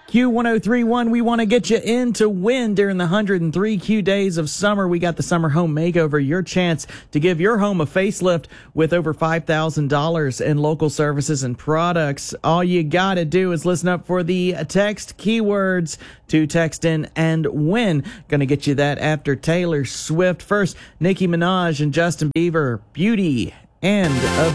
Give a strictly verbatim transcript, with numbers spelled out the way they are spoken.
Q one oh three point one, we want to get you in to win during the one hundred three Q days of summer. We got the Summer Home Makeover, your chance to give your home a facelift with over five thousand dollars in local services and products. All you got to do is listen up for the text keywords to text in and win. Going to get you that after Taylor Swift. First, Nicki Minaj and Justin Bieber, Beauty and of